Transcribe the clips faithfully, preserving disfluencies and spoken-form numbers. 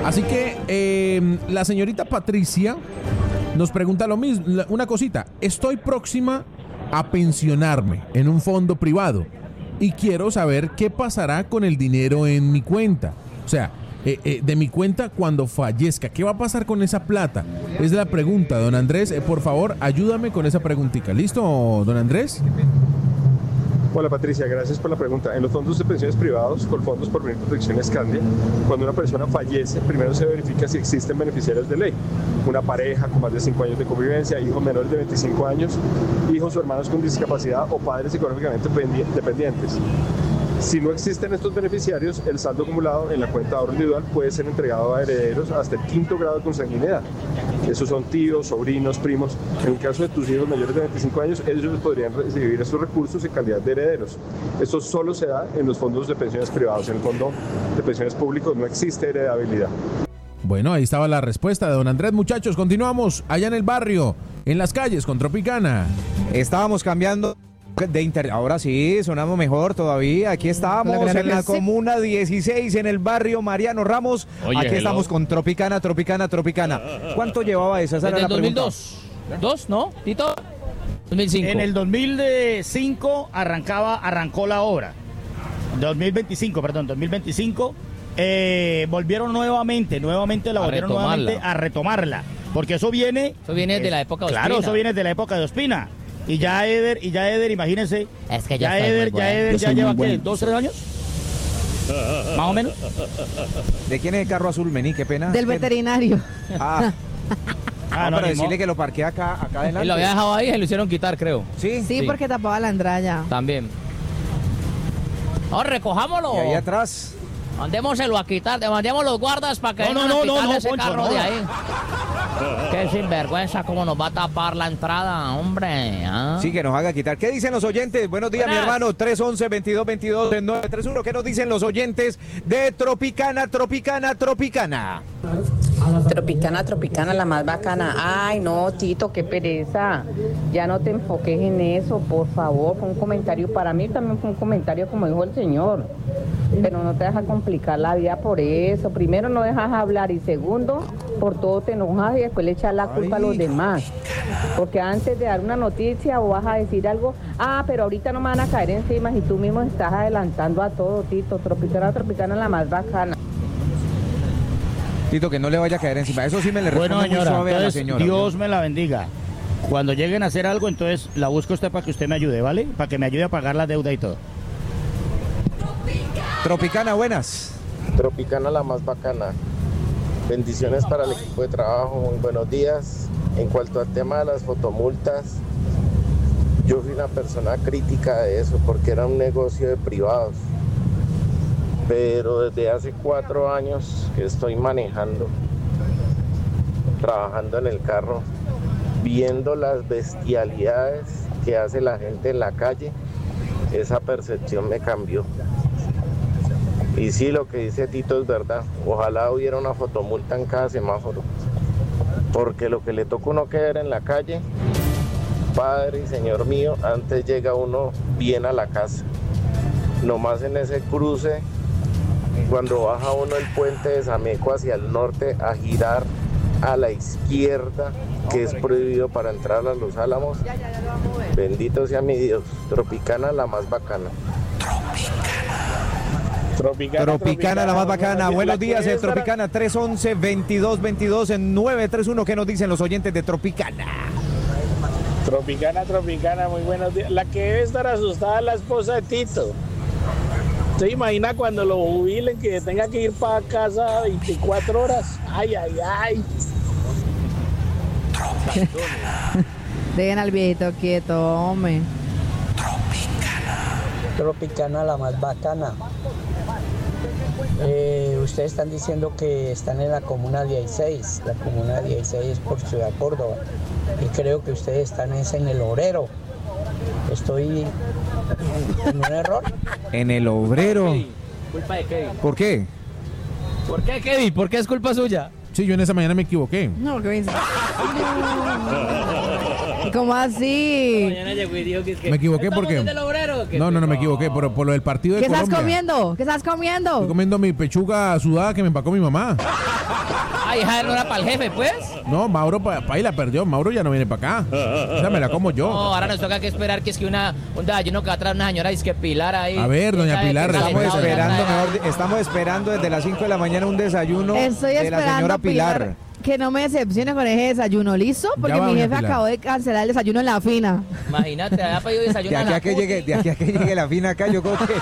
Así que eh, la señorita Patricia nos pregunta lo mismo, una cosita. Estoy próxima a pensionarme en un fondo privado y quiero saber qué pasará con el dinero en mi cuenta. O sea, eh, eh, de mi cuenta cuando fallezca. ¿Qué va a pasar con esa plata? Es la pregunta, don Andrés. Eh, por favor, ayúdame con esa preguntita. ¿Listo, don Andrés? Hola Patricia, gracias por la pregunta. En los fondos de pensiones privados, Colfondos Porvenir Protección Escandia, cuando una persona fallece, primero se verifica si existen beneficiarios de ley. Una pareja con más de cinco años de convivencia, hijos menores de veinticinco años, hijos o hermanos con discapacidad o padres económicamente dependientes. Si no existen estos beneficiarios, el saldo acumulado en la cuenta de ahorro individual puede ser entregado a herederos hasta el quinto grado de consanguinidad. Esos son tíos, sobrinos, primos. En el caso de tus hijos mayores de veinticinco años, ellos podrían recibir esos recursos en calidad de herederos. Esto solo se da en los fondos de pensiones privados. En el fondo de pensiones públicos no existe heredabilidad. Bueno, ahí estaba la respuesta de don Andrés. Muchachos, continuamos allá en el barrio, en las calles con Tropicana. Estábamos cambiando de inter... Ahora sí, sonamos mejor todavía. Aquí estamos claro, en la sí. Comuna dieciséis, en el barrio Mariano Ramos. Oye, Aquí hello. Estamos con Tropicana, Tropicana, Tropicana. ¿Cuánto llevaba esa? Esa Desde era el la dos mil dos. ¿Dos, no, Tito? dos mil cinco. En el dos mil cinco arrancaba, arrancó la obra. dos mil veinticinco, perdón, dos mil veinticinco. Eh, volvieron nuevamente, nuevamente la a volvieron retomarla. nuevamente a retomarla. Porque eso viene... Eso viene es, de la época de Ospina. Claro, eso viene de la época de Ospina. Y ya Eder, y ya Eder, imagínense, es que ya Eder, ya Eder ya lleva ¿qué? ¿Dos, tres años? Más o menos. ¿De quién es el carro azul, Mení? Qué pena. Del veterinario. Ah. Ah, no, no, para decirle modo. Que lo parqué acá, acá adelante. Él lo había dejado ahí y se lo hicieron quitar, creo. Sí, sí, sí. Porque tapaba la entrada. También. Ahora recojámoslo. Y ahí atrás. Mandémoselo a quitar, mandemos los guardas para que no, no, no, no, ese Poncho, carro no. de ahí. Qué sinvergüenza, cómo nos va a tapar la entrada, hombre. ¿Ah? Sí, que nos haga quitar. ¿Qué dicen los oyentes? Buenos días, Buenas. mi hermano. tres once, veintidós veintidós, nueve tres uno. ¿Qué nos dicen los oyentes de Tropicana, Tropicana, Tropicana? Tropicana, Tropicana, la más bacana. Ay, no, Tito, qué pereza. Ya no te enfoques en eso, por favor. Fue un comentario para mí, también fue un comentario como dijo el señor. Pero no te dejas complicar la vida por eso. Primero, no dejas hablar y segundo, por todo te enojas y después le echas la culpa Ay. a los demás. Porque antes de dar una noticia o vas a decir algo, ah, pero ahorita no me van a caer encima y tú mismo estás adelantando a todo, Tito. Tropicana, Tropicana, la más bacana. Tito, que no le vaya a caer encima. Eso sí me le respondo bueno, señora, muy suave entonces, a la señora. Dios me la bendiga. Cuando lleguen a hacer algo, entonces la busco a usted para que usted me ayude, ¿vale? Para que me ayude a pagar la deuda y todo. Tropicana, buenas. Tropicana, la más bacana. Bendiciones para el equipo de trabajo, muy buenos días. En cuanto al tema de las fotomultas, yo fui una persona crítica de eso porque era un negocio de privados. Pero desde hace cuatro años que estoy manejando, trabajando en el carro, viendo las bestialidades que hace la gente en la calle, esa percepción me cambió. Y sí, lo que dice Tito es verdad. Ojalá hubiera una fotomulta en cada semáforo. Porque lo que le toca uno que ver en la calle, Padre y Señor mío, antes llega uno bien a la casa. Nomás en ese cruce, cuando baja uno el puente de Sameco hacia el norte, a girar a la izquierda, que es prohibido para entrar a Los Álamos. Bendito sea mi Dios. Tropicana, la más bacana. Tropicana, Tropicana, Tropicana, la más bacana. Buenos días, eh, Tropicana, tres once, veintidós veintidós, en nueve tres uno. ¿Qué nos dicen los oyentes de Tropicana? Tropicana, Tropicana, muy buenos días. La que debe estar asustada es la esposa de Tito. ¿Se imagina cuando lo jubilen que tenga que ir para casa veinticuatro horas? Ay, ay, ay. Dejen al viejito quieto, hombre. Tropicana, la más bacana. Eh, ustedes están diciendo que están en la comuna dieciséis. La comuna dieciséis es por Ciudad Córdoba. Y creo que ustedes están en el Obrero. Estoy en, en un error. En el Obrero. Culpa de Kevin. ¿Por qué? ¿Por qué, Kevin? ¿Por qué es culpa suya? Sí, yo en esa mañana me equivoqué. No, Kevin. ¿Cómo así? Mañana llegó y dijo que es que me equivoqué porque desde el Obrero. No, no, no me equivoqué, por, por lo del partido de ¿Qué Colombia. estás comiendo? ¿Qué estás comiendo? Estoy comiendo mi pechuga sudada que me empacó mi mamá. Ay, esa no era para el jefe, pues. No, Mauro pa, pa ahí la perdió. Mauro ya no viene para acá. Esa me la como yo. No, ahora nos toca que esperar que es que una un desayuno que va a traer una señora dice que Pilar ahí. A ver, doña Pilar, estamos esperando, mejor, estamos esperando desde las cinco de la mañana un desayuno Estoy de la señora Pilar. Pilar. Que no me decepcione con ese desayuno, ¿listo? Porque va, mi jefe Pilar. acabó de cancelar el desayuno en la fina. Imagínate, había pedido desayuno De en aquí la a que puti. llegue, de aquí a que llegue la fina acá, yo creo que. ¿Qué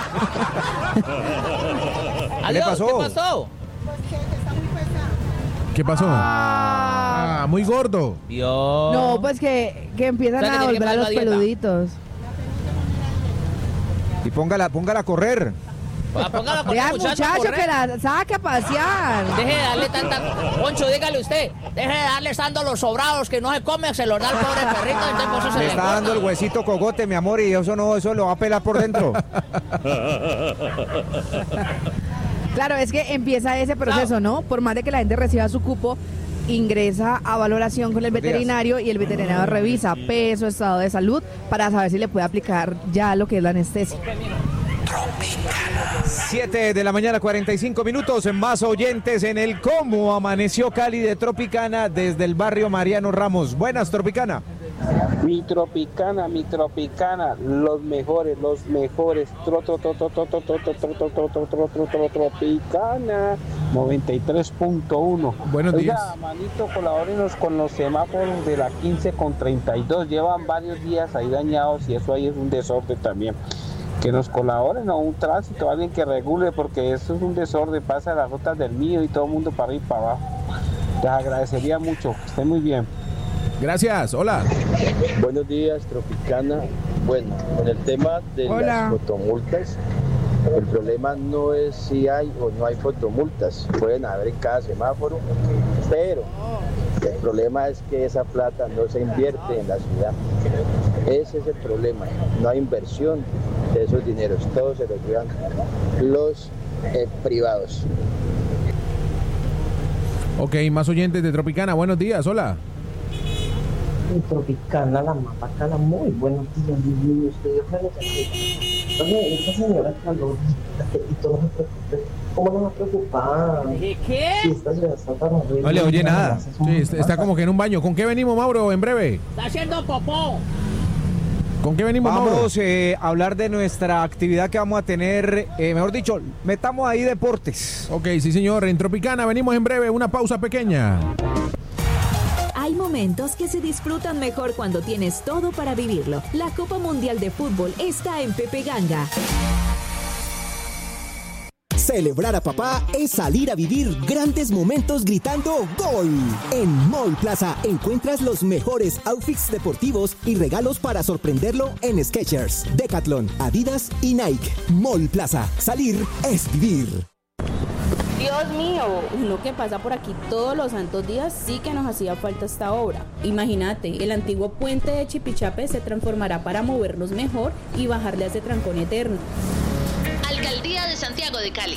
le Adiós, pasó? ¿qué pasó? ¿Qué pasó? Ah. Ah, muy gordo. Dios. No, pues que, que empiezan O sea, que a tiene que volver a pagar los la dieta. peluditos. Y póngala, póngala a correr. Ah, póngala con Vea, el muchacho, muchacho, que la saque a pasear. Deje de darle tanta... Poncho, dígale usted. Deje de darle dando los sobrados que no se come, se los da al pobre perrito. Entonces, por eso se Le le está engorda. dando el huesito cogote, mi amor, y eso no, eso lo va a pelar por dentro. Claro, es que empieza ese proceso, ¿no? Por más de que la gente reciba su cupo, ingresa a valoración con el veterinario y el veterinario revisa peso, estado de salud, para saber si le puede aplicar ya lo que es la anestesia. siete de la mañana, cuarenta y cinco minutos. Más oyentes en el Cómo Amaneció Cali de Tropicana desde el barrio Mariano Ramos. Buenas, Tropicana. Mi Tropicana, mi Tropicana, los mejores, los mejores. Tro, tro, tro, tro, tro, tro, tro, tro, tro, tro, tro, tro, tro, tro, tro, Tropicana noventa y tres punto uno. Buenos días. Oiga, manito, colabórenos con los semáforos de la quince con treinta y dos. Llevan varios días ahí dañados y eso ahí es un desorden también. Que nos colaboren a un tránsito, alguien que regule, porque eso es un desorden, pasa las rutas del mío y todo el mundo para arriba y para abajo. Les agradecería mucho, que estén muy bien. Gracias, hola. Buenos días, Tropicana. Bueno, en el tema de Hola. las fotomultas, el problema no es si hay o no hay fotomultas, pueden haber en cada semáforo, pero el problema es que esa plata no se invierte en la ciudad. Ese es el problema, no hay inversión de esos dineros, todos se los llevan los eh, privados. Ok, más oyentes de Tropicana. Buenos días, hola. Tropicana, la más bacana, muy buenos días, Dios mío, ustedes ojalá se Oye, esa señora calorita, y todo no se preocupe, ¿cómo no va a preocupar? ¿Qué? Si esta ciudad está tan horrible. No le oye nada. Sí, está, está como que en un baño. ¿Con qué venimos, Mauro, en breve? Está haciendo popó. ¿Con qué venimos, Mauro? Vamos eh, a hablar de nuestra actividad que vamos a tener, eh, mejor dicho, metamos ahí deportes. Ok, sí, señor. En Tropicana venimos en breve. Una pausa pequeña. Hay momentos que se disfrutan mejor cuando tienes todo para vivirlo. La Copa Mundial de Fútbol está en Pepe Ganga. Celebrar a papá es salir a vivir grandes momentos gritando ¡Gol! En Mall Plaza encuentras los mejores outfits deportivos y regalos para sorprenderlo en Skechers, Decathlon, Adidas y Nike. Mall Plaza. Salir es vivir. Dios mío, uno que pasa por aquí todos los santos días, sí que nos hacía falta esta obra. Imagínate, el antiguo puente de Chipichape se transformará para movernos mejor y bajarle a ese trancón eterno. Alcaldía de Santiago de Cali.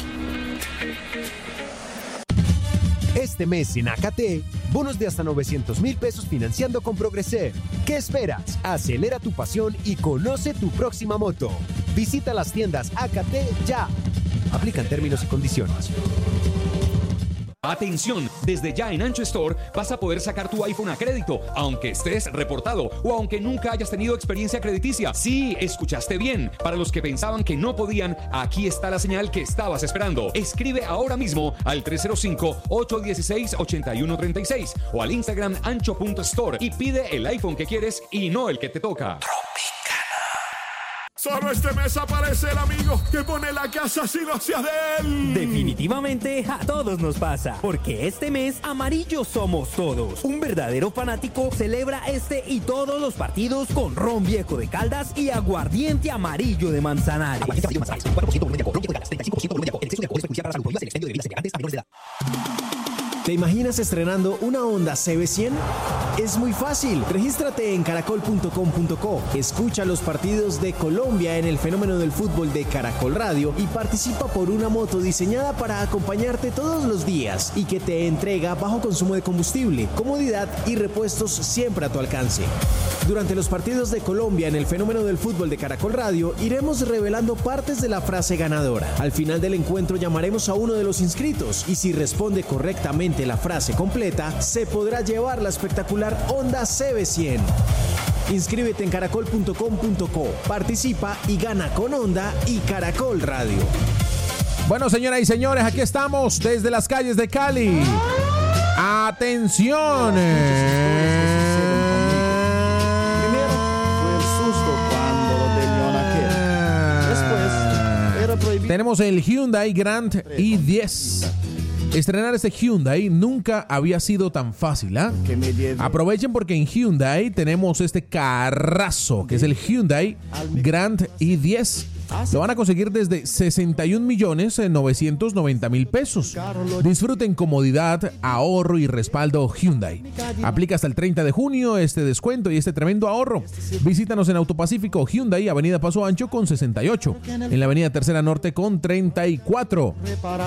Este mes en Acate, bonos de hasta novecientos mil pesos financiando con Progreser. ¿Qué esperas? Acelera tu pasión y conoce tu próxima moto. Visita las tiendas Acate ya. Aplican términos y condiciones. Atención, desde ya en Ancho Store vas a poder sacar tu iPhone a crédito, aunque estés reportado o aunque nunca hayas tenido experiencia crediticia. Sí, escuchaste bien. Para los que pensaban que no podían, aquí está la señal que estabas esperando. Escribe ahora mismo al tres cero cinco, ocho uno seis, ocho uno tres seis o al Instagram ancho punto store y pide el iPhone que quieres y no el que te toca. Solo este mes aparece el amigo que pone la casa sin hacia de él. Definitivamente a todos nos pasa, porque este mes amarillos somos todos. Un verdadero fanático celebra este y todos los partidos con ron viejo de Caldas y aguardiente amarillo de Manzanares. Aguardiente amarillo de Manzanares, cuatro por ciento volumen de alcohol, ron viejo de Caldas, treinta y cinco por ciento volumen de alcohol. El exceso de alcohol es perjudicial para la salud. Prohíbas el expendio de bebidas elegantes a menores de edad. ¿Te imaginas estrenando una Honda C B cien? Es muy fácil. Regístrate en caracol punto com punto co. Escucha los partidos de Colombia en el fenómeno del fútbol de Caracol Radio y participa por una moto diseñada para acompañarte todos los días y que te entrega bajo consumo de combustible, comodidad y repuestos siempre a tu alcance. Durante los partidos de Colombia en el Fenómeno del Fútbol de Caracol Radio, iremos revelando partes de la frase ganadora. Al final del encuentro llamaremos a uno de los inscritos y si responde correctamente la frase completa, se podrá llevar la espectacular Honda C B cien. Inscríbete en caracol punto com punto co, participa y gana con Honda y Caracol Radio. Bueno, señoras y señores, aquí estamos desde las calles de Cali. ¡Atención! Primero fue el susto cuando lo tenían aquel. Después era prohibido. Tenemos el Hyundai Grand i diez. Estrenar este Hyundai nunca había sido tan fácil, ¿ah? ¿eh? Aprovechen porque en Hyundai tenemos este carrazo, que es el Hyundai Grand i diez. Lo van a conseguir desde sesenta y un millones novecientos noventa mil pesos. Disfruten comodidad, ahorro y respaldo Hyundai. Aplica hasta el treinta de junio este descuento y este tremendo ahorro. Visítanos en Autopacífico Hyundai, Avenida Paso Ancho con sesenta y ocho, en la Avenida Tercera Norte con treinta y cuatro,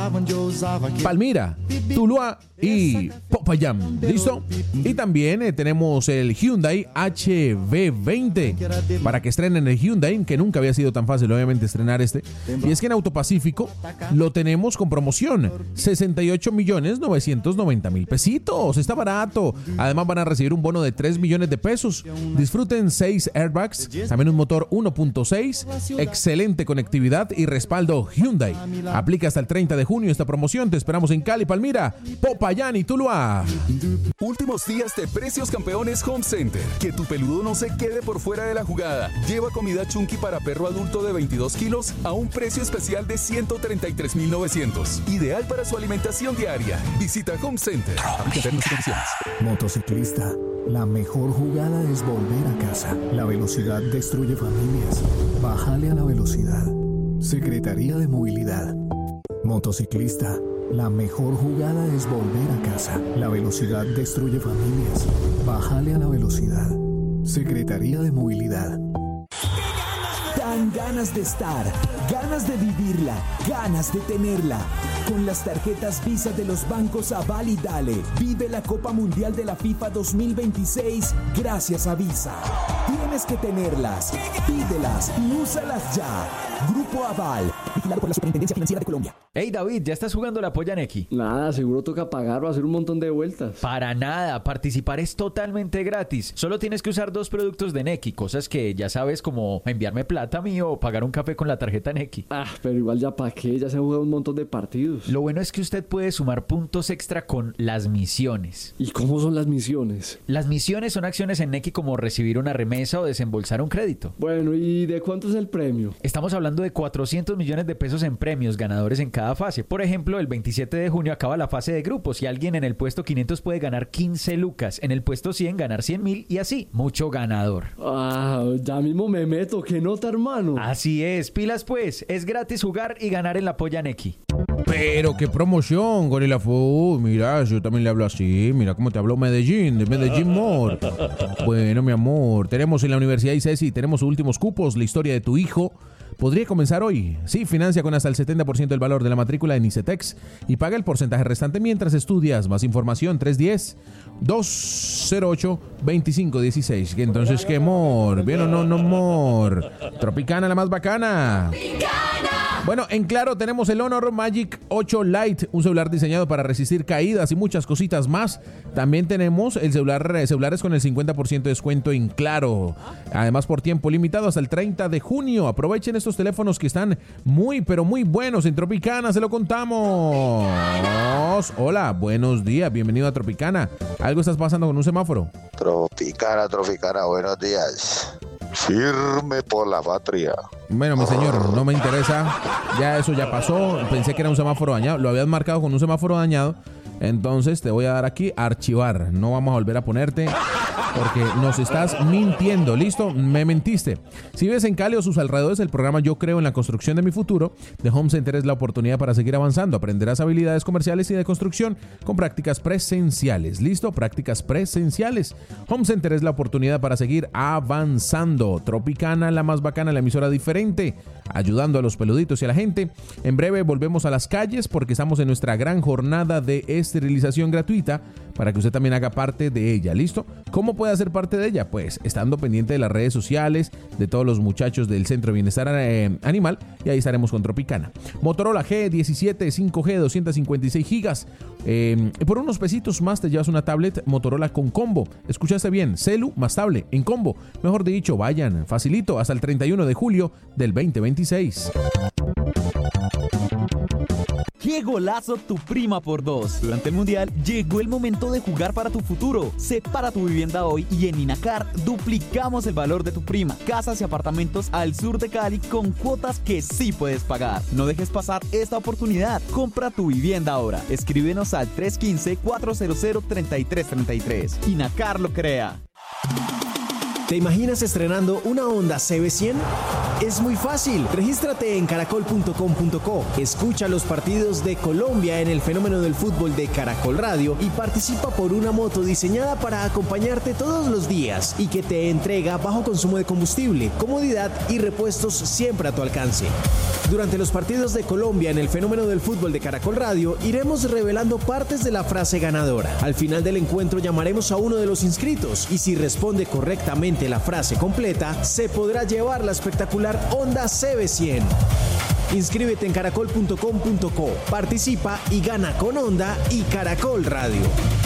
Palmira, Tuluá y Popayán. ¿Listo? Y también eh, tenemos el Hyundai H V veinte para que estrenen el Hyundai, que nunca había sido tan fácil obviamente estrenar este. Y es que en Autopacífico lo tenemos con promoción, sesenta y ocho millones novecientos noventa mil pesitos. Está barato. Además van a recibir un bono de tres millones de pesos. Disfruten seis airbags, también un motor uno punto seis, excelente conectividad y respaldo Hyundai. Aplica hasta el treinta de junio esta promoción. Te esperamos en Cali, Palmira, Popayán y Tuluá. Últimos días de Precios Campeones Home Center. Que tu peludo no se quede por fuera de la jugada. Lleva comida Chunky para perro adulto de veintidós kilos a un precio especial de ciento treinta y tres mil novecientos. Ideal para su alimentación diaria. Visita Home Center. Motociclista, la mejor jugada es volver a casa. La velocidad destruye familias. Bájale a la velocidad. Secretaría de Movilidad. Motociclista, la mejor jugada es volver a casa. La velocidad destruye familias. Bájale a la velocidad. Secretaría de Movilidad. Dan ganas de estar, ganas de vivirla, ganas de tenerla. Con las tarjetas Visa de los bancos Aval y Dale, vive la Copa Mundial de la FIFA dos mil veintiséis gracias a Visa. Tienes que tenerlas, pídelas y úsalas ya. Grupo Aval, vigilado por la Superintendencia Financiera de Colombia. Hey David, ¿ya estás jugando la polla Neki? Nada, seguro toca pagar o hacer un montón de vueltas. Para nada, participar es totalmente gratis. Solo tienes que usar dos productos de Neki, cosas que ya sabes, como enviarme plata a mí o pagar un café con la tarjeta Neki. Ah, pero igual ya para qué, ya se han jugado un montón de partidos. Lo bueno es que usted puede sumar puntos extra con las misiones. ¿Y cómo son las misiones? Las misiones son acciones en Neki como recibir una remesa o desembolsar un crédito. Bueno, ¿y de cuánto es el premio? Estamos hablando de cuatrocientos millones de pesos en premios, ganadores en cada fase. Por ejemplo, el veintisiete de junio acaba la fase de grupos y alguien en el puesto quinientos puede ganar quince lucas, en el puesto cien ganar cien mil y así, mucho ganador. Ah, ya mismo me meto, ¿qué nota, hermano? Así es, pilas pues, es gratis jugar y ganar en la polla Neki. Pero qué promoción, Gorila Food. Mira, yo también le hablo así. Mira cómo te hablo Medellín, de Medellín More. Bueno, mi amor, tenemos en la Universidad I C E S I, tenemos últimos cupos, la historia de tu hijo. Podría comenzar hoy. Sí, financia con hasta el setenta por ciento del valor de la matrícula en ICETEX y paga el porcentaje restante mientras estudias. Más información, tres uno cero, dos cero ocho, dos cinco uno seis. Entonces, ¿qué amor? ¿Bien o no, no, amor? Tropicana, la más bacana. Bueno, en Claro tenemos el Honor Magic ocho Lite, un celular diseñado para resistir caídas y muchas cositas más. También tenemos el celular, celulares con el cincuenta por ciento de descuento en Claro. Además, por tiempo limitado hasta el treinta de junio. Aprovechen estos teléfonos que están muy, pero muy buenos. En Tropicana se lo contamos. Hola, buenos días, bienvenido a Tropicana. ¿Algo estás pasando con un semáforo? Tropicana, Tropicana, buenos días. Firme por la patria. Bueno, mi señor, no me interesa. Ya eso ya pasó. Pensé que era un semáforo dañado. Lo habías marcado con un semáforo dañado. Entonces te voy a dar aquí archivar. No vamos a volver a ponerte porque nos estás mintiendo. ¿Listo? Me mentiste. Si vives en Cali o sus alrededores, el programa Yo Creo en la Construcción de Mi Futuro de Home Center es la oportunidad para seguir avanzando. Aprenderás habilidades comerciales y de construcción con prácticas presenciales. ¿Listo? Prácticas presenciales. Home Center es la oportunidad para seguir avanzando. Tropicana, la más bacana, la emisora diferente, ayudando a los peluditos y a la gente. En breve volvemos a las calles porque estamos en nuestra gran jornada de esterilización gratuita para que usted también haga parte de ella, ¿listo? ¿Cómo puede hacer parte de ella? Pues estando pendiente de las redes sociales, de todos los muchachos del Centro de Bienestar eh, Animal, y ahí estaremos con Tropicana. Motorola G diecisiete cinco G doscientos cincuenta y seis gigas. Eh, por unos pesitos más te llevas una tablet Motorola con combo. Escuchaste bien, celu más tablet en combo. Mejor dicho, vayan, facilito, hasta el treinta y uno de julio del veinte veintiséis. ¡Qué golazo tu prima por dos! Durante el Mundial llegó el momento de jugar para tu futuro. Separa tu vivienda hoy y en Inacar duplicamos el valor de tu prima. Casas y apartamentos al sur de Cali con cuotas que sí puedes pagar. No dejes pasar esta oportunidad. Compra tu vivienda ahora. Escríbenos al tres uno cinco, cuatro cero cero, tres tres tres tres. Inacar lo crea. ¿Te imaginas estrenando una Honda C B cien? Es muy fácil. Regístrate en caracol punto com punto co. Escucha los partidos de Colombia en el fenómeno del fútbol de Caracol Radio y participa por una moto diseñada para acompañarte todos los días y que te entrega bajo consumo de combustible, comodidad y repuestos siempre a tu alcance. Durante los partidos de Colombia en el fenómeno del fútbol de Caracol Radio iremos revelando partes de la frase ganadora. Al final del encuentro llamaremos a uno de los inscritos y si responde correctamente la frase completa, se podrá llevar la espectacular Honda C B cien. Inscríbete en caracol punto com punto co, participa y gana con Honda y Caracol Radio.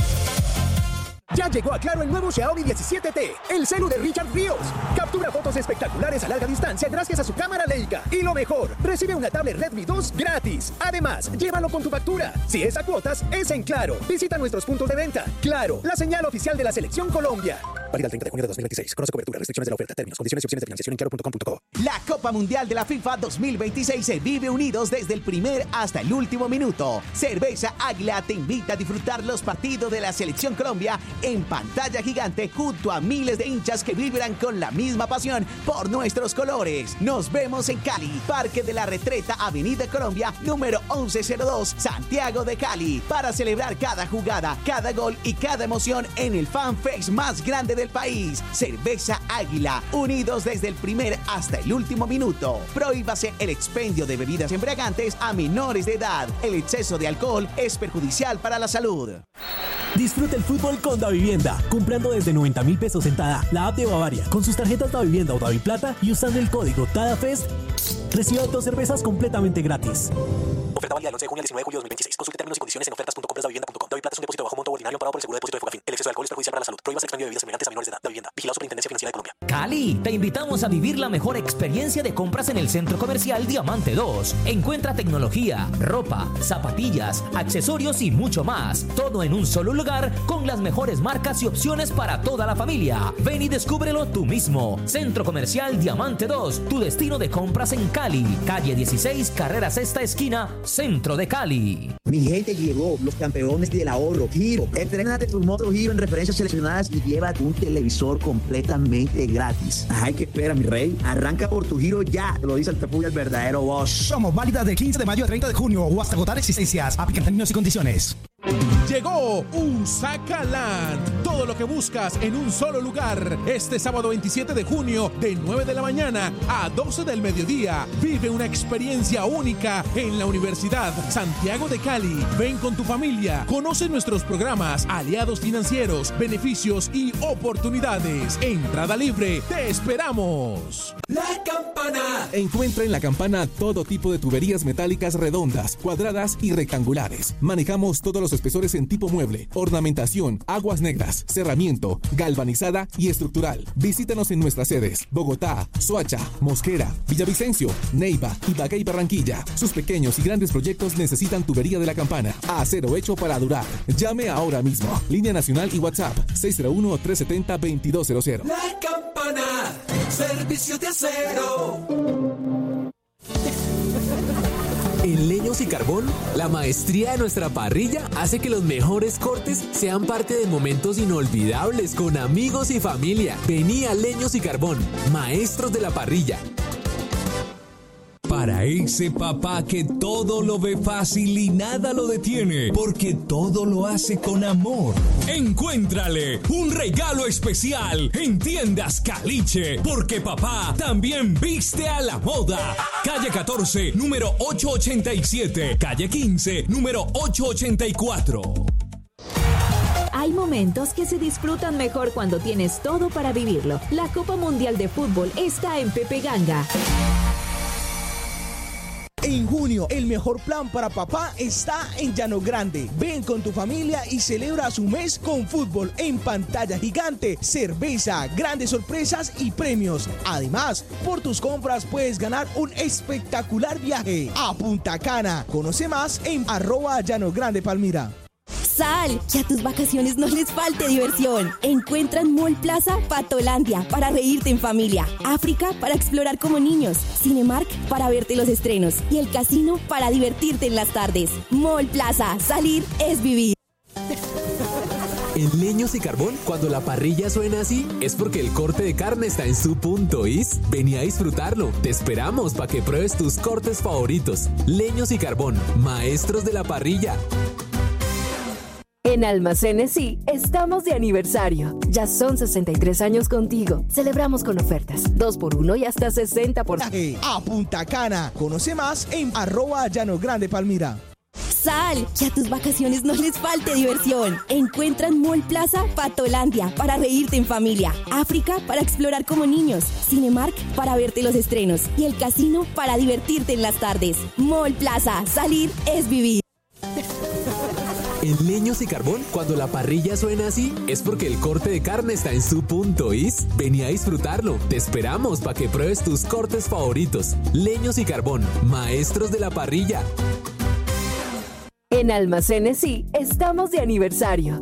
Ya llegó a Claro el nuevo Xiaomi diecisiete T, el celu de Richard Ríos. Captura fotos espectaculares a larga distancia gracias a su cámara Leica. Y lo mejor, recibe una tablet Redmi dos gratis. Además, llévalo con tu factura. Si es a cuotas, es en Claro. Visita nuestros puntos de venta. Claro, la señal oficial de la Selección Colombia. Válida el treinta de junio de dos mil veintiséis. Conoce cobertura, restricciones de la oferta, términos, condiciones y opciones de financiación en claro punto com punto co. La Copa Mundial de la FIFA dos mil veintiséis se vive unidos desde el primer hasta el último minuto. Cerveza Águila te invita a disfrutar los partidos de la Selección Colombia en pantalla gigante junto a miles de hinchas que vibran con la misma pasión por nuestros colores. Nos vemos en Cali, Parque de la Retreta, Avenida Colombia, número once cero dos, Santiago de Cali, para celebrar cada jugada, cada gol y cada emoción en el fanfest más grande del país. Cerveza Águila, unidos desde el primer hasta el último minuto. Prohíbase el expendio de bebidas embriagantes a menores de edad. El exceso de alcohol es perjudicial para la salud. Disfruta el fútbol con Davivienda, comprando desde noventa mil pesos en Tada, la app de Bavaria, con sus tarjetas Davivienda o Daviplata y usando el código TADAFEST, reciba dos cervezas completamente gratis. Oferta válida del once de junio al diecinueve de julio de dos mil veintiséis. Consulte términos y condiciones en ofertas punto compras davivienda punto com. Daviplata es un depósito bajo monto ordinario pagado por el seguro de depósito de Fogafín. El exceso de alcohol es perjudicial para la salud. Prohíbas el expendio de bebidas embriagantes a menores de edad. Davivienda. Vigilado Superintendencia Financiera de Colombia. Cali, te invitamos a vivir la mejor experiencia de compras en el Centro Comercial Diamante dos. Encuentra tecnología, ropa, zapatillas, accesorios y mucho más. Todo en un solo lugar con las mejores marcas y opciones para toda la familia. Ven y descúbrelo tú mismo. Centro Comercial Diamante dos, tu destino de compras en Cali. Calle dieciséis, carrera sexta esquina, Centro de Cali. Mi gente, llegó los campeones del ahorro, Giro. Entrénate tu moto Giro en referencias seleccionadas y llévate un televisor completamente gratis. Ay, que espera, mi rey. Arranca por tu Giro ya. Te lo dice el Tepuy, el verdadero boss. Somos válidas del quince de mayo al treinta de junio o hasta agotar existencias. Aplican términos y condiciones. Llegó Usacaland. Todo lo que buscas en un solo lugar. Este sábado veintisiete de junio, de nueve de la mañana a doce del mediodía. Vive una experiencia única en la Universidad Santiago de Cali. Ven con tu familia. Conoce nuestros programas, aliados financieros, beneficios y oportunidades. Entrada libre. Te esperamos. La Campana. Encuentra en La Campana todo tipo de tuberías metálicas redondas, cuadradas y rectangulares. Manejamos todos los espesores en tipo mueble, ornamentación, aguas negras, cerramiento, galvanizada y estructural. Visítanos en nuestras sedes: Bogotá, Soacha, Mosquera, Villavicencio, Neiva, Ibagué y Barranquilla. Sus pequeños y grandes proyectos necesitan tubería de La Campana. Acero hecho para durar. Llame ahora mismo. Línea nacional y WhatsApp seis cero uno, tres siete cero, dos dos cero cero. La Campana, servicio de acero. En Leños y Carbón, la maestría de nuestra parrilla hace que los mejores cortes sean parte de momentos inolvidables con amigos y familia. Vení a Leños y Carbón, maestros de la parrilla. Para ese papá que todo lo ve fácil y nada lo detiene, porque todo lo hace con amor. Encuéntrale un regalo especial en Tiendas Caliche, porque papá también viste a la moda. Calle catorce, número ochocientos ochenta y siete. Calle quince, número ochocientos ochenta y cuatro. Hay momentos que se disfrutan mejor cuando tienes todo para vivirlo. La Copa Mundial de Fútbol está en Pepe Ganga. En junio, el mejor plan para papá está en Llano Grande. Ven con tu familia y celebra su mes con fútbol en pantalla gigante, cerveza, grandes sorpresas y premios. Además, por tus compras puedes ganar un espectacular viaje a Punta Cana. Conoce más en arroba Llano Grande Palmira. Sal, que a tus vacaciones no les falte diversión. Encuentra en Mall Plaza Patolandia para reírte en familia, África para explorar como niños, Cinemark para verte los estrenos y el casino para divertirte en las tardes. Mall Plaza, salir es vivir. En Leños y Carbón, cuando la parrilla suena así, es porque el corte de carne está en su punto is. Vení a disfrutarlo. Te esperamos para que pruebes tus cortes favoritos. Leños y Carbón, maestros de la parrilla. En Almacenes Sí, estamos de aniversario. Ya son sesenta y tres años contigo. Celebramos con ofertas, dos por uno y hasta sesenta por ciento. A Punta Cana. Conoce más en arroba Llano Grande Palmira. Sal, que a tus vacaciones no les falte diversión. Encuentra en Mall Plaza Patolandia para reírte en familia, África para explorar como niños, Cinemark para verte los estrenos y el casino para divertirte en las tardes. Mall Plaza, salir es vivir. En Leños y Carbón, cuando la parrilla suena así, es porque el corte de carne está en su punto is. Vení a disfrutarlo. Te esperamos para que pruebes tus cortes favoritos. Leños y Carbón, maestros de la parrilla. En Almacenes Sí, estamos de aniversario.